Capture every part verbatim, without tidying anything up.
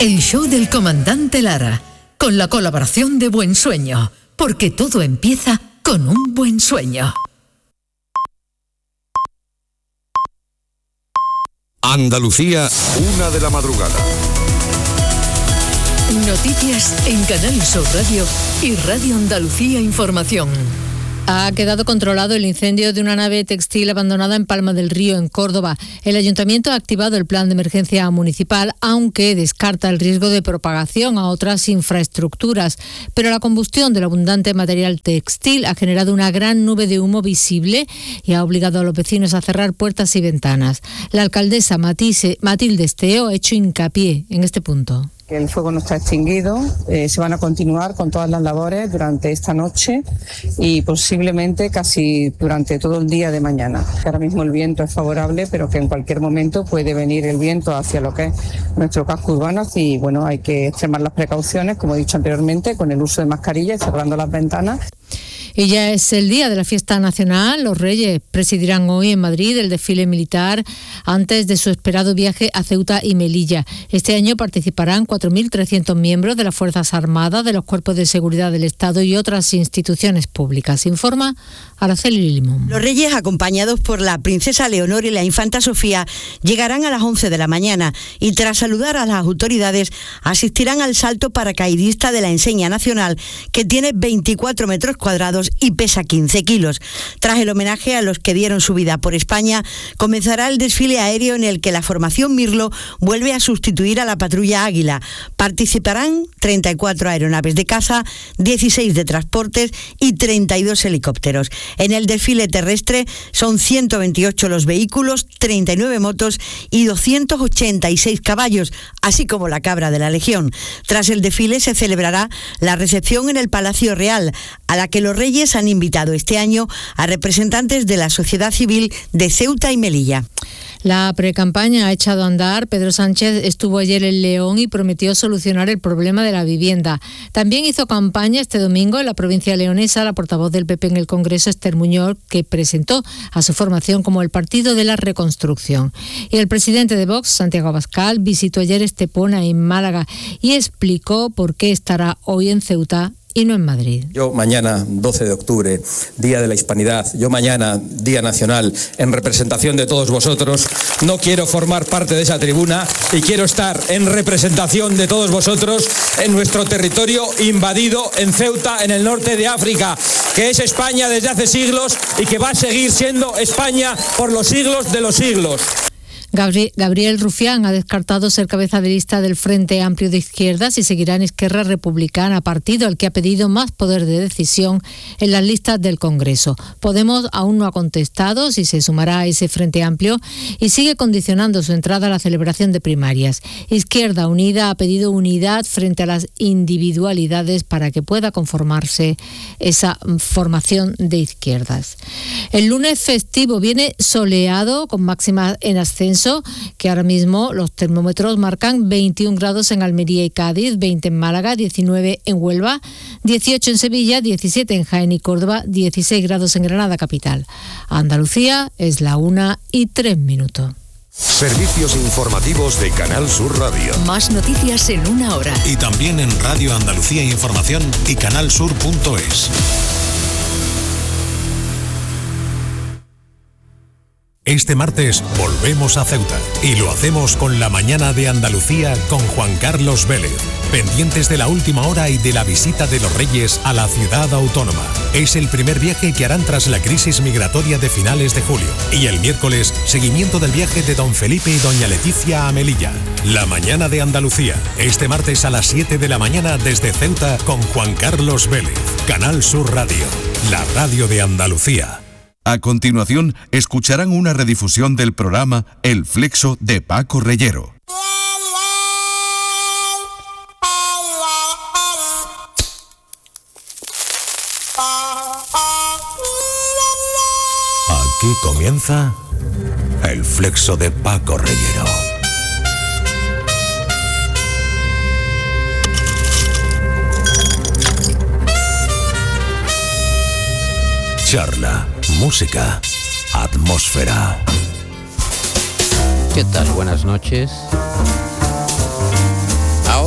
El show del comandante Lara, con la colaboración de Buen Sueño, porque todo empieza con un buen sueño. Andalucía, una de la madrugada. Noticias en Canal Sur Radio y Radio Andalucía Información. Ha quedado controlado el incendio de una nave textil abandonada en Palma del Río, en Córdoba. El ayuntamiento ha activado el plan de emergencia municipal, aunque descarta el riesgo de propagación a otras infraestructuras. Pero la combustión del abundante material textil ha generado una gran nube de humo visible y ha obligado a los vecinos a cerrar puertas y ventanas. La alcaldesa Matise, Matilde Esteo ha hecho hincapié en este punto. El fuego no está extinguido, eh, se van a continuar con todas las labores durante esta noche y posiblemente casi durante todo el día de mañana. Ahora mismo el viento es favorable, pero que en cualquier momento puede venir el viento hacia lo que es nuestro casco urbano y bueno, hay que extremar las precauciones, como he dicho anteriormente, con el uso de mascarilla y cerrando las ventanas. Y ya es el día de la fiesta nacional. Los Reyes presidirán hoy en Madrid el desfile militar antes de su esperado viaje a Ceuta y Melilla. Este año participarán cuatro mil trescientos miembros de las Fuerzas Armadas, de los Cuerpos de Seguridad del Estado y otras instituciones públicas. Informa Araceli Limón. Los Reyes, acompañados por la princesa Leonor y la infanta Sofía, llegarán a las once de la mañana y tras saludar a las autoridades asistirán al salto paracaidista de la enseña nacional, que tiene veinticuatro metros cuadrados y pesa quince kilos. Tras el homenaje a los que dieron su vida por España, comenzará el desfile aéreo en el que la formación Mirlo vuelve a sustituir a la patrulla Águila. Participarán treinta y cuatro aeronaves de caza, dieciséis de transportes y treinta y dos helicópteros. En el desfile terrestre son ciento veintiocho los vehículos, treinta y nueve motos y doscientos ochenta y seis caballos, así como la cabra de la Legión. Tras el desfile se celebrará la recepción en el Palacio Real, a la que los Reyes han invitado este año a representantes de la sociedad civil de Ceuta y Melilla. La precampaña ha echado a andar. Pedro Sánchez estuvo ayer en León y prometió solucionar el problema de la vivienda. También hizo campaña este domingo en la provincia leonesa la portavoz del P P en el Congreso, Esther Muñoz, que presentó a su formación como el Partido de la Reconstrucción. Y el presidente de Vox, Santiago Abascal, visitó ayer Estepona en Málaga y explicó por qué estará hoy en Ceuta y no en Madrid. Yo mañana, doce de octubre, Día de la Hispanidad, yo mañana, Día Nacional, en representación de todos vosotros, no quiero formar parte de esa tribuna y quiero estar en representación de todos vosotros en nuestro territorio invadido en Ceuta, en el norte de África, que es España desde hace siglos y que va a seguir siendo España por los siglos de los siglos. Gabriel Rufián ha descartado ser cabeza de lista del Frente Amplio de Izquierdas y seguirá en Esquerra Republicana, partido al que ha pedido más poder de decisión en las listas del Congreso. Podemos aún no ha contestado si se sumará a ese Frente Amplio y sigue condicionando su entrada a la celebración de primarias. Izquierda Unida ha pedido unidad frente a las individualidades para que pueda conformarse esa formación de izquierdas. El lunes festivo viene soleado con máximas en ascenso, que ahora mismo los termómetros marcan veintiún grados en Almería y Cádiz, veinte en Málaga, diecinueve en Huelva, dieciocho en Sevilla, diecisiete en Jaén y Córdoba, dieciséis grados en Granada capital. Andalucía es la una y tres minutos. Servicios informativos de Canal Sur Radio. Más noticias en una hora. Y también en Radio Andalucía Información y canalsur punto es. Este martes volvemos a Ceuta y lo hacemos con la mañana de Andalucía con Juan Carlos Vélez. Pendientes de la última hora y de la visita de los Reyes a la ciudad autónoma. Es el primer viaje que harán tras la crisis migratoria de finales de julio. Y el miércoles, seguimiento del viaje de don Felipe y doña Leticia a Melilla. La mañana de Andalucía, este martes a las siete de la mañana desde Ceuta con Juan Carlos Vélez. Canal Sur Radio, la radio de Andalucía. A continuación, escucharán una redifusión del programa El Flexo de Paco Reyero. Aquí comienza El Flexo de Paco Reyero. Charla, música, atmósfera. ¿Qué tal? Buenas noches. Ahora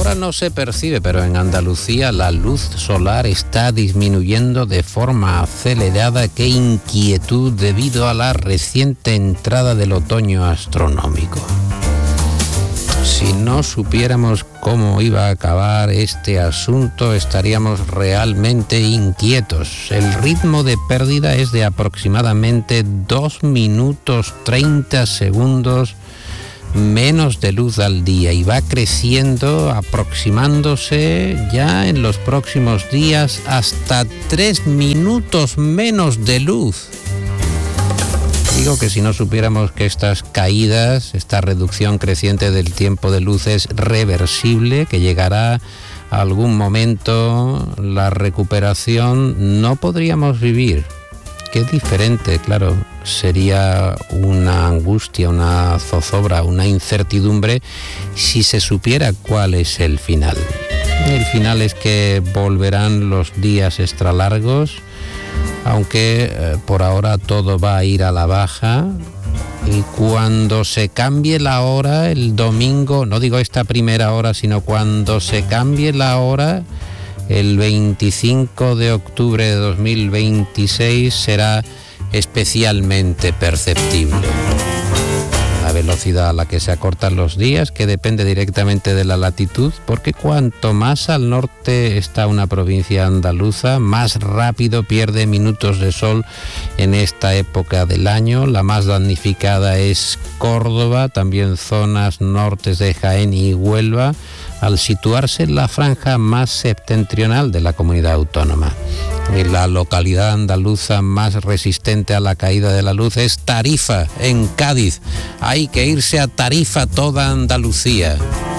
ahora no se percibe, pero en Andalucía la luz solar está disminuyendo de forma acelerada. ¡Qué inquietud debido a la reciente entrada del otoño astronómico! Si no supiéramos cómo iba a acabar este asunto, estaríamos realmente inquietos. El ritmo de pérdida es de aproximadamente dos minutos treinta segundos menos de luz al día y va creciendo, aproximándose ya en los próximos días hasta tres minutos menos de luz. Digo que si no supiéramos que estas caídas, esta reducción creciente del tiempo de luz es reversible, que llegará a algún momento la recuperación, no podríamos vivir. Qué diferente, claro, sería una angustia, una zozobra, una incertidumbre si se supiera cuál es el final. El final es que volverán los días extra largos, aunque eh, por ahora todo va a ir a la baja, y cuando se cambie la hora el domingo, no digo esta primera hora, sino cuando se cambie la hora el veinticinco de octubre de dos mil veintiséis, será especialmente perceptible. La velocidad a la que se acortan los días, que depende directamente de la latitud, porque cuanto más al norte está una provincia andaluza, más rápido pierde minutos de sol en esta época del año. La más damnificada es Córdoba, también zonas nortes de Jaén y Huelva, al situarse en la franja más septentrional de la comunidad autónoma. Y la localidad andaluza más resistente a la caída de la luz es Tarifa, en Cádiz. Hay que irse a Tarifa toda Andalucía,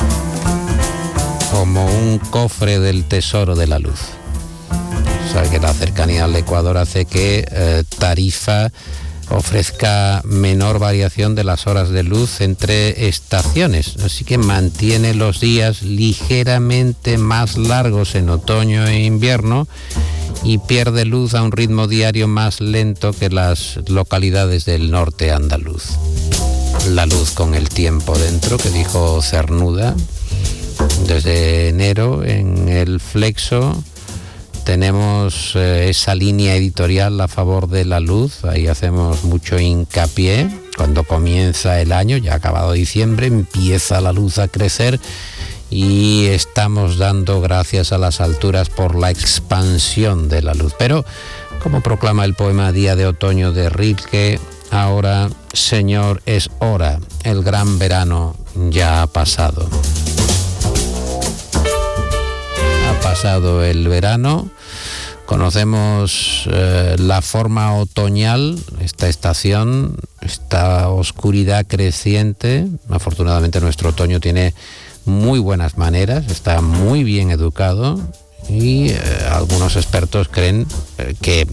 como un cofre del tesoro de la luz. O sea que la cercanía al Ecuador hace que eh, Tarifa ofrezca menor variación de las horas de luz entre estaciones, así que mantiene los días ligeramente más largos en otoño e invierno y pierde luz a un ritmo diario más lento que las localidades del norte andaluz. La luz con el tiempo dentro, que dijo Cernuda. Desde enero en el Flexo tenemos eh, esa línea editorial a favor de la luz. Ahí hacemos mucho hincapié. Cuando comienza el año, ya acabado diciembre, empieza la luz a crecer y estamos dando gracias a las alturas por la expansión de la luz. Pero, como proclama el poema Día de Otoño de Rilke, ahora, Señor, es hora, el gran verano ya ha pasado. Ha pasado el verano, conocemos eh, la forma otoñal, esta estación, esta oscuridad creciente. Afortunadamente nuestro otoño tiene muy buenas maneras, está muy bien educado y eh, algunos expertos creen eh, que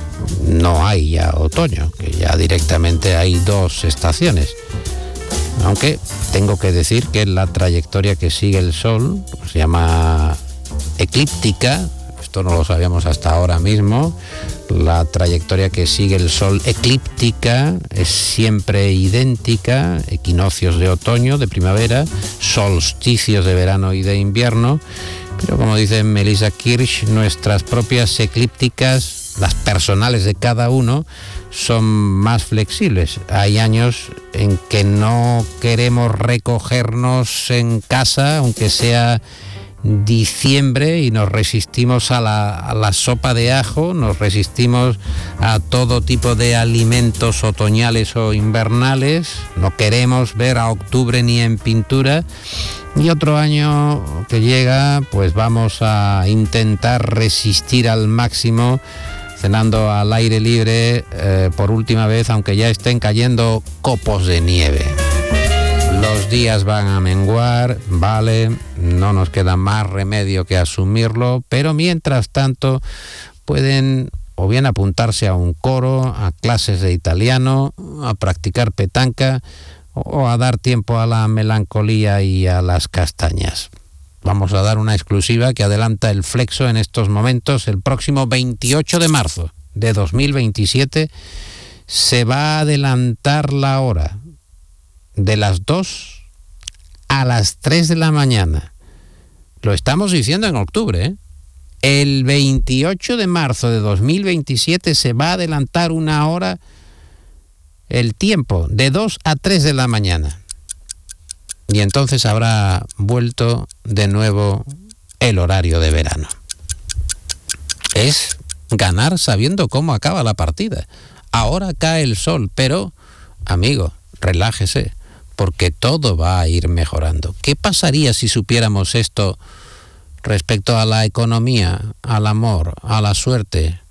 no hay ya otoño, que ya directamente hay dos estaciones. Aunque tengo que decir que la trayectoria que sigue el Sol se llama eclíptica. Esto no lo sabíamos hasta ahora mismo. La trayectoria que sigue el Sol eclíptica es siempre idéntica: equinoccios de otoño, de primavera, solsticios de verano y de invierno. Pero como dice Melissa Kirsch, nuestras propias eclípticas, las personales de cada uno, son más flexibles. Hay años en que no queremos recogernos en casa, aunque sea diciembre, y nos resistimos a la, a la sopa de ajo, nos resistimos a todo tipo de alimentos otoñales o invernales, no queremos ver a octubre ni en pintura. Y otro año que llega, pues vamos a intentar resistir al máximo, cenando al aire libre eh, por última vez, aunque ya estén cayendo copos de nieve. Los días van a menguar, vale, no nos queda más remedio que asumirlo, pero mientras tanto pueden o bien apuntarse a un coro, a clases de italiano, a practicar petanca o a dar tiempo a la melancolía y a las castañas. Vamos a dar una exclusiva que adelanta el Flexo en estos momentos. El próximo veintiocho de marzo de dos mil veintisiete se va a adelantar la hora de las dos a las tres de la mañana. Lo estamos diciendo en octubre, ¿eh? El veintiocho de marzo de dos mil veintisiete se va a adelantar una hora el tiempo, de dos a tres de la mañana. Y entonces habrá vuelto de nuevo el horario de verano. Es ganar sabiendo cómo acaba la partida. Ahora cae el sol, pero, amigo, relájese, porque todo va a ir mejorando. ¿Qué pasaría si supiéramos esto respecto a la economía, al amor, a la suerte,